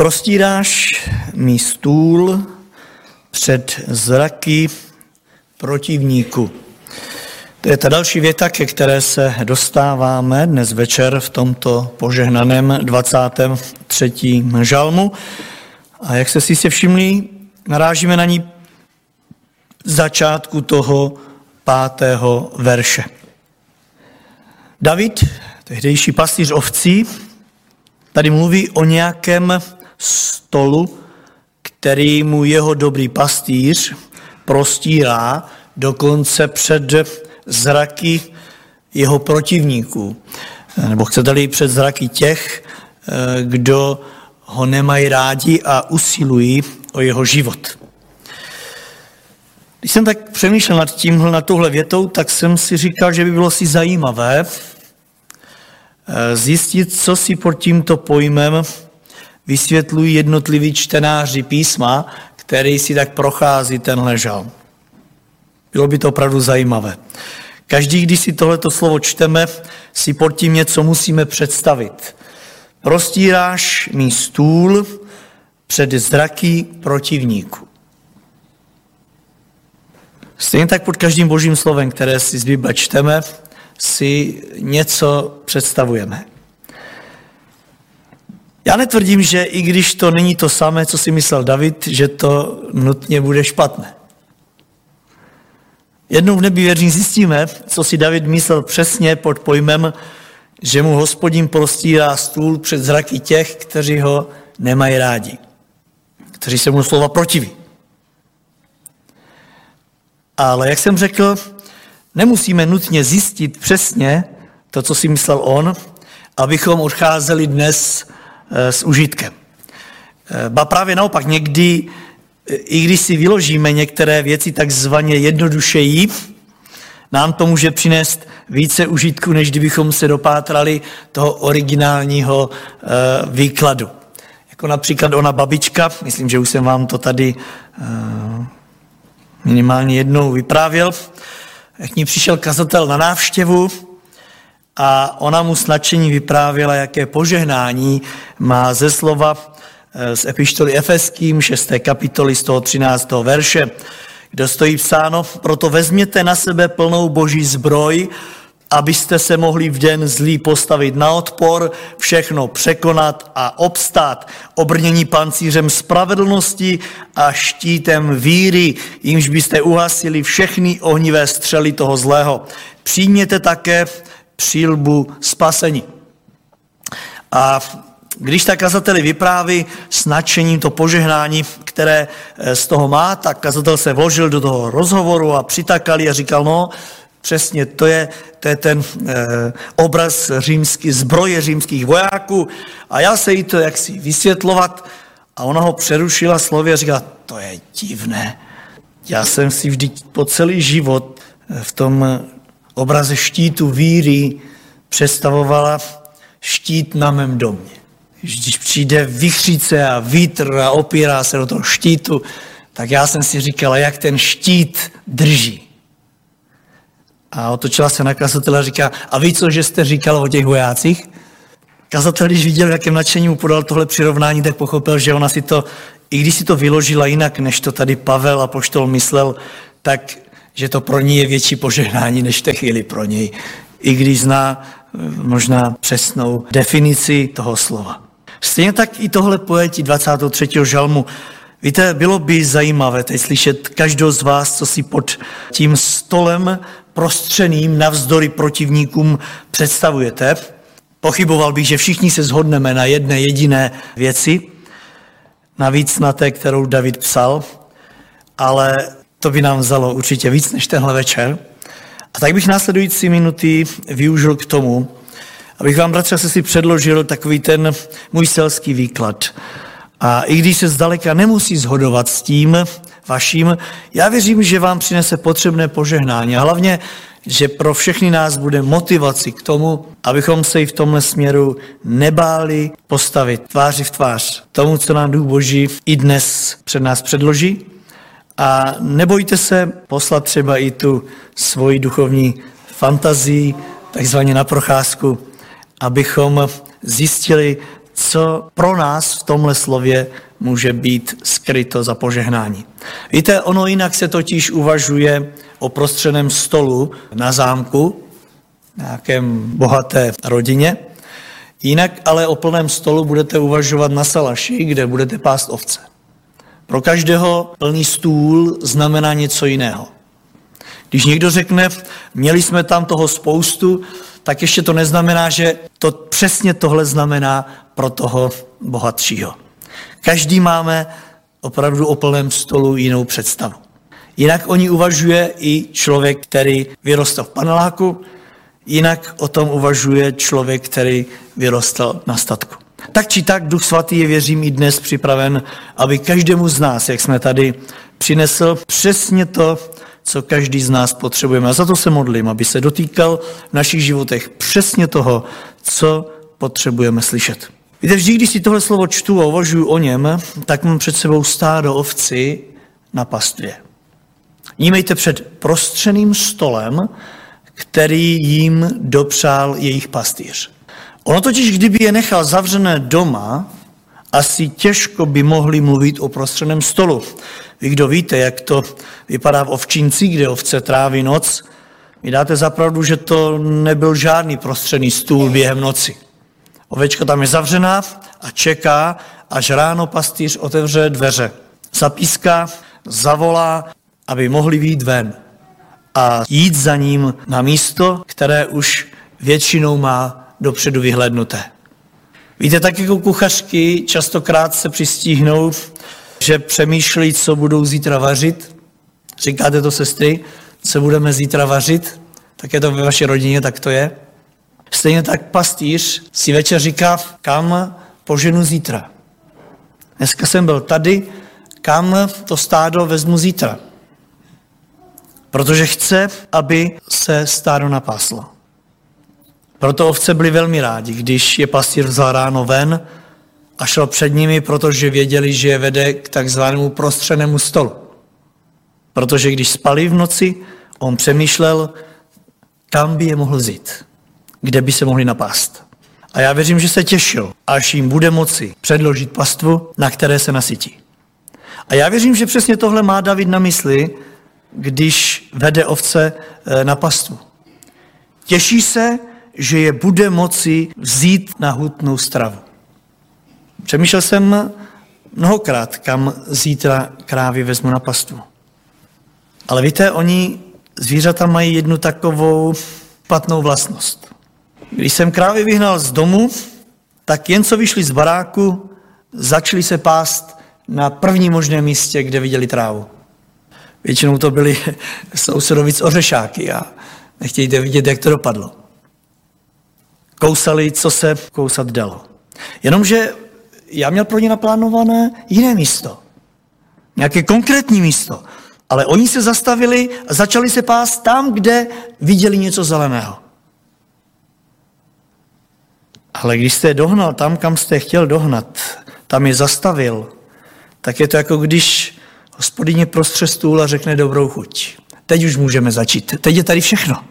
Prostíráš mi stůl před zraky protivníků. To je ta další věta, ke které se dostáváme dnes večer v tomto požehnaném 23. žalmu. A jak se si všimli, narážíme na ní začátku toho 5. verše. David, tehdejší pastýř ovcí, tady mluví o nějakém stolu, který mu jeho dobrý pastýř prostírá dokonce před zraky jeho protivníků. Nebo chcete-li před zraky těch, kdo ho nemají rádi a usilují o jeho život. Když jsem tak přemýšlel nad touhle větou, tak jsem si říkal, že by bylo si zajímavé zjistit, co si pod tímto pojmem vysvětlují jednotliví čtenáři písma, který si tak prochází tenhle žalm. Bylo by to opravdu zajímavé. Každý, když si tohleto slovo čteme, si pod tím něco musíme představit. Prostíráš mi stůl před zraky protivníků. Stejně tak pod každým božím slovem, které si z Bible čteme, si něco představujeme. Já netvrdím, že i když to není to samé, co si myslel David, že to nutně bude špatné. Jednou v nebi věřím zjistíme, co si David myslel přesně pod pojmem, že mu Hospodin prostírá stůl před zraky těch, kteří ho nemají rádi, kteří se mu slova protiví. Ale jak jsem řekl, nemusíme nutně zjistit přesně to, co si myslel on, abychom odcházeli dnes s užitkem. Ba právě naopak, někdy, i když si vyložíme některé věci takzvaně jednodušeji, nám to může přinést více užitku, než kdybychom se dopátrali toho originálního výkladu. Jako například ona babička, myslím, že už jsem vám to tady minimálně jednou vyprávěl, jak k ní přišel kazatel na návštěvu a ona mu s nadšením vyprávěla, jaké požehnání má ze slova z epištoly Efeským 6. kapitoly z toho 13. verše, kde stojí psáno: proto vezměte na sebe plnou boží zbroj, abyste se mohli v den zlý postavit na odpor, všechno překonat a obstát, obrnění pancířem spravedlnosti a štítem víry, jímž byste uhasili všechny ohnivé střely toho zlého. Přijměte také přilbu spasení. A když tak kazateli vypráví s nadšením to požehnání, které z toho má, tak kazatel se vložil do toho rozhovoru a přitakali a říkal, no, přesně, to je ten obraz zbroje římských vojáků a já se jí to jaksi vysvětlovat a ona ho přerušila slovy a říkala, to je divné. Já jsem si vždyť po celý život v tom obraze štítu víry představovala štít na mém domě. Když přijde vichřice a vítr a opírá se do toho štítu, tak já jsem si říkala, jak ten štít drží. A otočila se na kazatele a říká, a ví co, že jste říkal o těch vojácích? Kazatel, když viděl, v jakém nadšení mu podal tohle přirovnání, tak pochopil, že ona si to, i když si to vyložila jinak, než to tady Pavel apoštol myslel, tak, že to pro ní je větší požehnání, než v té chvíli pro něj. I když zná možná přesnou definici toho slova. Stejně tak i tohle pojetí 23. žalmu. Víte, bylo by zajímavé teď slyšet každého z vás, co si pod tím stolem prostřeným navzdory protivníkům představujete. Pochyboval bych, že všichni se shodneme na jedné jediné věci, navíc na té, kterou David psal, ale to by nám vzalo určitě víc než tenhle večer. A tak bych následující minuty využil k tomu, abych vám, bratře a sestry, předložil takový ten můj selský výklad. A i když se zdaleka nemusí shodovat s tím vaším, já věřím, že vám přinese potřebné požehnání a hlavně, že pro všechny nás bude motivaci k tomu, abychom se i v tomhle směru nebáli postavit tváři v tvář tomu, co nám Duch Boží i dnes před nás předloží. A nebojte se poslat třeba i tu svoji duchovní fantazii, takzvaně na procházku, abychom zjistili co pro nás v tomhle slově může být skryto za požehnání. Víte, ono jinak se totiž uvažuje o prostřeném stolu na zámku, nějakém bohaté rodině, jinak ale o plném stolu budete uvažovat na salaši, kde budete pást ovce. Pro každého plný stůl znamená něco jiného. Když někdo řekne, měli jsme tam toho spoustu, tak ještě to neznamená, že to přesně tohle znamená pro toho bohatšího. Každý máme opravdu o plném stolu jinou představu. Jinak o ní uvažuje i člověk, který vyrostl v paneláku, jinak o tom uvažuje člověk, který vyrostl na statku. Tak či tak Duch Svatý je, věřím, i dnes připraven, aby každému z nás, jak jsme tady, přinesl přesně to, co každý z nás potřebujeme. A za to se modlím, aby se dotýkal v našich životech přesně toho, co potřebujeme slyšet. Víte, vždy, když si tohle slovo čtu a uvažuji o něm, tak mám před sebou stádo ovci na pastvě. Nímejte před prostřeným stolem, který jim dopřál jejich pastýř. Ono totiž, kdyby je nechal zavřené doma, asi těžko by mohli mluvit o prostřeném stolu. Vy, kdo víte, jak to vypadá v ovčinci, kde ovce tráví noc, mi dáte za pravdu, že to nebyl žádný prostřený stůl během noci. Ovečka tam je zavřená a čeká, až ráno pastýř otevře dveře. Zapíská, zavolá, aby mohli vyjít ven a jít za ním na místo, které už většinou má dopředu vyhlédnuté. Víte, tak jako kuchařky častokrát se přistihnou, že přemýšlí, co budou zítra vařit. Říkáte to, sestry, co budeme zítra vařit? Tak je to ve vaší rodině, tak to je. Stejně tak pastýř si večer říká, kam poženu zítra. Dneska jsem byl tady, kam to stádo vezmu zítra. Protože chce, aby se stádo napáslo. Proto ovce byli velmi rádi, když je pastýř vzal ráno ven a šel před nimi, protože věděli, že je vede k takzvanému prostřenému stolu. Protože když spali v noci, on přemýšlel, kam by je mohl vzít, kde by se mohli napást. A já věřím, že se těšil, až jim bude moci předložit pastvu, na které se nasytí. A já věřím, že přesně tohle má David na mysli, když vede ovce na pastvu. Těší se, že je bude moci vzít na hutnou stravu. Přemýšlel jsem mnohokrát, kam zítra krávy vezmu na pastvu. Ale víte, oni zvířata mají jednu takovou špatnou vlastnost. Když jsem krávy vyhnal z domu, tak jen co vyšli z baráku, začali se pást na prvním možném místě, kde viděli trávu. Většinou to byly sousedovic ořešáky a nechtějte vidět, jak to dopadlo. Kousali, co se kousat dalo. Jenomže já měl pro ně naplánované jiné místo. Nějaké konkrétní místo. Ale oni se zastavili a začali se pást tam, kde viděli něco zeleného. Ale když jste je dohnal tam, kam jste chtěl dohnat, tam je zastavil, tak je to jako když hospodyně prostře stůl a řekne dobrou chuť. Teď už můžeme začít. Teď je tady všechno.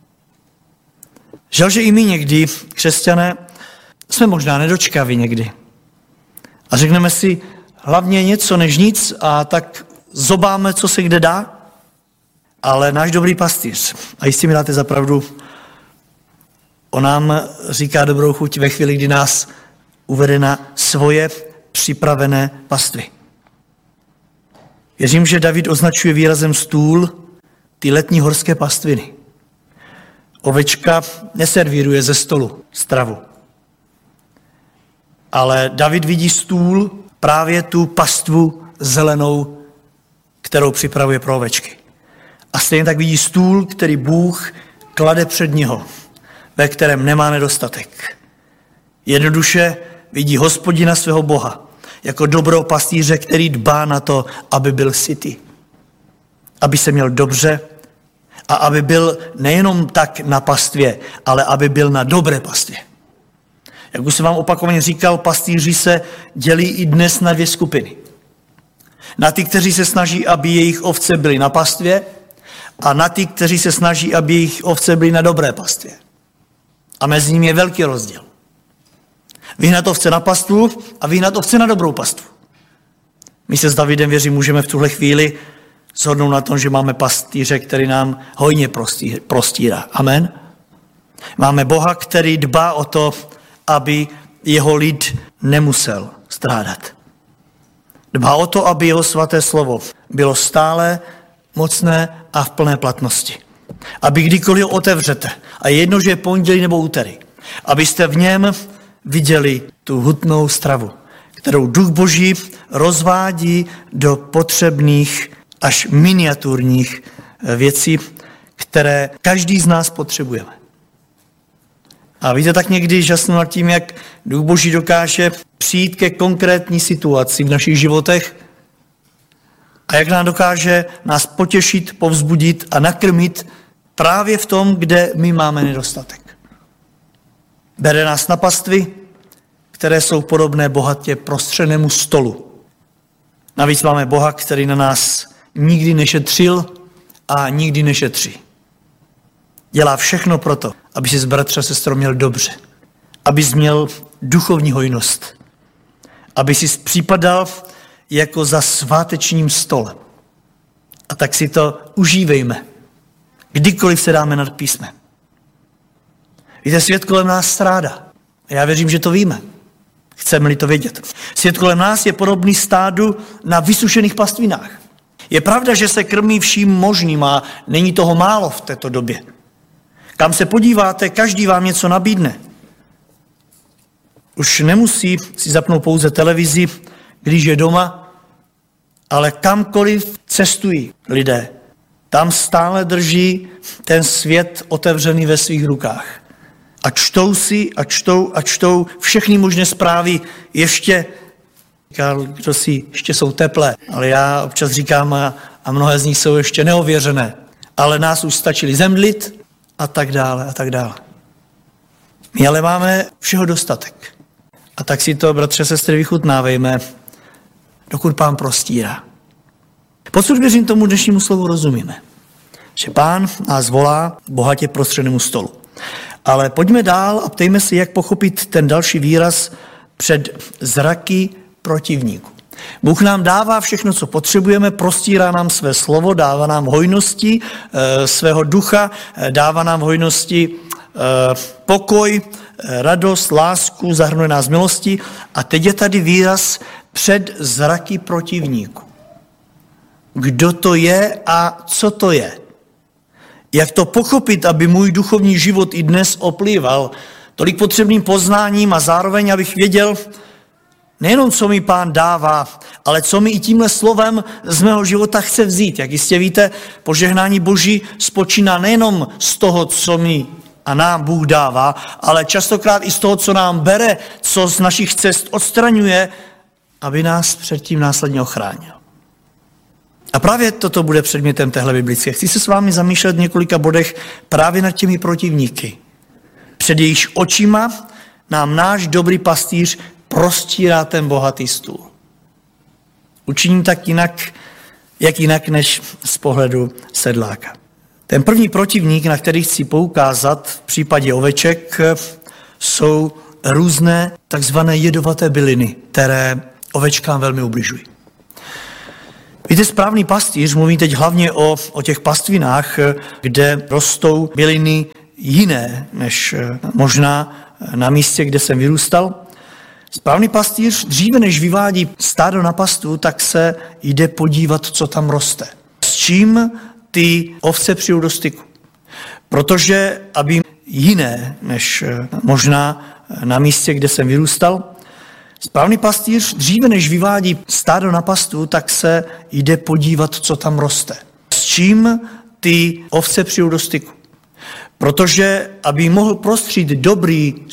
Žal, že i my někdy, křesťané, jsme možná nedočkaví někdy. A řekneme si hlavně něco než nic a tak zobáme, co se kde dá, ale náš dobrý pastýř, a jistě mi dáte za pravdu, on nám říká dobrou chuť ve chvíli, kdy nás uvede na svoje připravené pastvy. Věřím, že David označuje výrazem stůl ty letní horské pastviny. Ovečka neservíruje ze stolu stravu. Ale David vidí stůl, právě tu pastvu zelenou, kterou připravuje pro ovečky. A stejně tak vidí stůl, který Bůh klade před něho, ve kterém nemá nedostatek. Jednoduše vidí Hospodina svého Boha jako dobrou pastýře, který dbá na to, aby byl sytý. Aby se měl dobře a aby byl nejenom tak na pastvě, ale aby byl na dobré pastvě. Jak už jsem vám opakovaně říkal, pastýři se dělí i dnes na dvě skupiny. Na ty, kteří se snaží, aby jejich ovce byly na pastvě, a na ty, kteří se snaží, aby jejich ovce byly na dobré pastvě. A mezi nimi je velký rozdíl. Vyhnat ovce na pastvu a vyhnat ovce na dobrou pastvu. My se s Davidem, věřím, můžeme v tuhle chvíli shodnout na tom, že máme pastýře, který nám hojně prostírá. Amen. Máme Boha, který dbá o to, aby jeho lid nemusel strádat. Dbá o to, aby jeho svaté slovo bylo stále mocné a v plné platnosti. Aby kdykoliv ho otevřete, a jedno, že je pondělí nebo úterý, abyste v něm viděli tu hutnou stravu, kterou Duch Boží rozvádí do potřebných až miniaturních věcí, které každý z nás potřebujeme. A víte, tak někdy žasnu nad tím, jak Duch Boží dokáže přijít ke konkrétní situaci v našich životech a jak nám dokáže nás potěšit, povzbudit a nakrmit právě v tom, kde my máme nedostatek. Bere nás na pastvy, které jsou podobné bohatě prostřenému stolu. Navíc máme Boha, který na nás nikdy nešetřil a nikdy nešetří. Dělá všechno proto, aby si bratře a sestro měl dobře, aby jsi měl duchovní hojnost, aby si připadal jako za svátečním stolem. A tak si to užívejme, kdykoliv se dáme nad písmem. Víte, svět kolem nás strádá. Já věřím, že to víme. Chceme-li to vědět. Svět kolem nás je podobný stádu na vysušených pastvinách. Je pravda, že se krmí vším možným a není toho málo v této době. Kam se podíváte, každý vám něco nabídne. Už nemusí si zapnout pouze televizi, když je doma, ale kamkoliv cestují lidé. Tam stále drží ten svět otevřený ve svých rukách. A čtou si a čtou všechny možné zprávy ještě, kdo si ještě jsou teplé, ale já občas říkám a mnohé z nich jsou ještě neověřené. Ale nás už stačili zemdlit a tak dále a tak dále. My ale máme všeho dostatek. A tak si to, bratře, sestry, vychutnávejme, dokud Pán prostírá. Podsud věřím tomu dnešnímu slovu rozumíme, že Pán nás volá k bohatě prostřenému stolu. Ale pojďme dál a ptejme se, jak pochopit ten další výraz před zraky protivníků. Bůh nám dává všechno, co potřebujeme, prostírá nám své slovo, dává nám hojnosti svého ducha, dává nám hojnosti pokoj, radost, lásku, zahrnuje nás milosti. A teď je tady výraz před zraky protivníků. Kdo to je a co to je? Jak to pochopit, aby můj duchovní život i dnes oplýval tolik potřebným poznáním a zároveň, abych věděl nejenom, co mi Pán dává, ale co mi i tímhle slovem z mého života chce vzít. Jak jistě víte, požehnání Boží spočíná nejenom z toho, co mi a nám Bůh dává, ale častokrát i z toho, co nám bere, co z našich cest odstraňuje, aby nás předtím následně ochránil. A právě toto bude předmětem téhle biblické. Chci se s vámi zamýšlet v několika bodech právě nad těmi protivníky. Před jejichž očima nám náš dobrý pastýř prostírá ten bohatý stůl. Učiním tak jinak než z pohledu sedláka. Ten první protivník, na který chci poukázat v případě oveček, jsou různé takzvané jedovaté byliny, které ovečkám velmi ubližují. Víte, správný pastýř mluví teď hlavně o těch pastvinách, kde rostou byliny jiné, než možná na místě, kde jsem vyrůstal. Správný pastýř dříve, než vyvádí stádo na pastu, tak se jde podívat, co tam roste. S čím ty ovce přijdou do styku. Protože, aby jiné, než možná na místě, kde jsem vyrůstal, správný pastýř dříve, než vyvádí stádo na pastu, tak se jde podívat, co tam roste. S čím ty ovce přijdou do styku. Protože, aby mohl prostřít dobrý